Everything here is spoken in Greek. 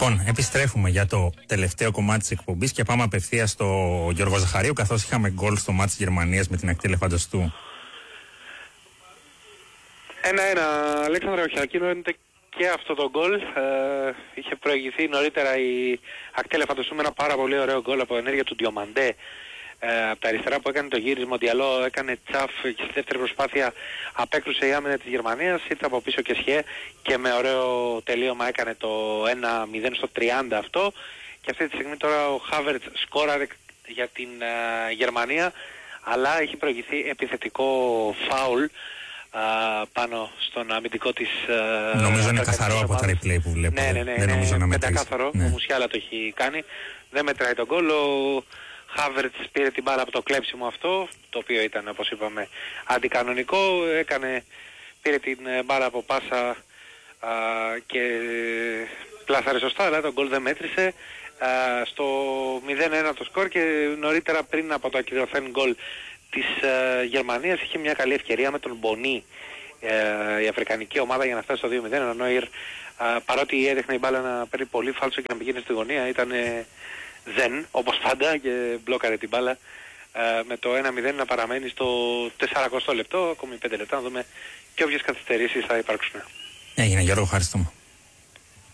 Λοιπόν, επιστρέφουμε για το τελευταίο κομμάτι της εκπομπής και πάμε απευθείας στο Γιώργο Ζαχαρίου, καθώς είχαμε γκολ στο μάτς της Γερμανίας με την ακτή ελεφαντοστού. 1-1, Αλέξανδρε, όχι, ανακοίνωνεται και αυτό το γκολ. Είχε προηγηθεί νωρίτερα η ακτή ελεφαντοστού με ένα πάρα πολύ ωραίο γκολ από ενέργεια του Διομαντέ. Από τα αριστερά που έκανε το γύρισμα, ο Διαλό έκανε τσαφ και στη δεύτερη προσπάθεια απέκρουσε η άμυνα της Γερμανίας, ήρθε από πίσω και σχέ και με ωραίο τελείωμα έκανε το 1-0 στο 30 αυτό, και αυτή τη στιγμή τώρα ο Χάβερτς σκόραρε για την Γερμανία, αλλά έχει προηγηθεί επιθετικό φάουλ πάνω στον αμυντικό της. Νομίζω είναι καθαρό από τα replay που βλέπω. Ναι, δεν νομίζω να μετρήσει. Πεντακάθαρο, ο Μουσιάλα το έχει κάνει, δεν μετράει τον γκολ. Ο Χάβερτς πήρε την μπάλα από το κλέψιμο αυτό, το οποίο ήταν, όπως είπαμε, αντικανονικό. Πήρε την μπάλα από πάσα και πλάσαρε σωστά, αλλά τον γκολ δεν μέτρησε. Στο 0-1 το σκορ, και νωρίτερα πριν από το ακυρωθέν γκολ της Γερμανίας είχε μια καλή ευκαιρία με τον Μπονί, η αφρικανική ομάδα, για να φτάσει στο 2-0. Ο Νόιερ, παρότι έδειχνε η μπάλα να παίρνει πολύ φάλσο και να πηγαίνει στη γωνία, ήταν δεν, όπως πάντα, και μπλόκαρε την μπάλα, με το 1-0 να παραμένει στο 40 λεπτό, ακόμη 5 λεπτά, να δούμε και όποιες καθυστερήσεις θα υπάρξουν. Έγινε, Γιώργο, ευχαριστούμε.